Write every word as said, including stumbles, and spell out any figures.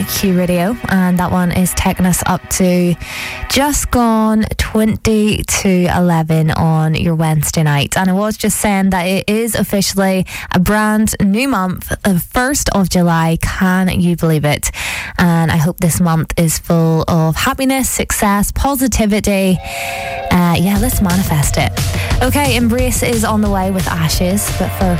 Q Radio, and that one is taking us up to just gone twenty to eleven on your Wednesday night. And I was just saying that it is officially a brand new month, the first of July. Can you believe it? And I hope this month is full of happiness, success, positivity. Uh, yeah, let's manifest it. Okay, Embrace is on the way with Ashes, but first